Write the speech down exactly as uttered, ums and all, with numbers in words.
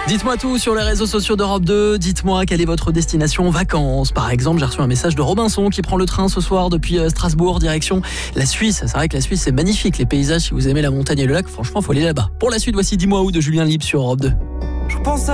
Dites-moi tout sur les réseaux sociaux d'Europe deux. Dites-moi quelle est votre destination vacances. Par exemple, j'ai reçu un message de Robinson qui prend le train ce soir depuis Strasbourg, direction la Suisse. C'est vrai que la Suisse, c'est magnifique. Les paysages, si vous aimez la montagne et le lac, franchement, faut aller là-bas. Pour la suite, voici Dis-moi où de Julien Libre sur Europe deux. Je pense à